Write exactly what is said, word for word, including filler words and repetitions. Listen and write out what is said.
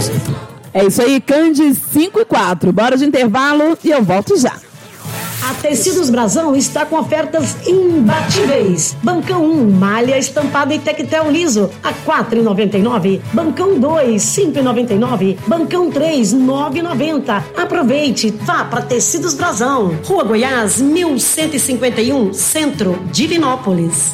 É isso aí, Cande cinco e quatro. Bora de intervalo e eu volto já. A Tecidos Brasão está com ofertas imbatíveis. Bancão um, malha estampada e tectel liso, a quatro reais e noventa e nove centavos. Bancão dois, cinco reais e noventa e nove centavos. Bancão três, nove reais e noventa centavos. Aproveite, vá para Tecidos Brasão. Rua Goiás, mil cento e cinquenta e um, Centro, Divinópolis.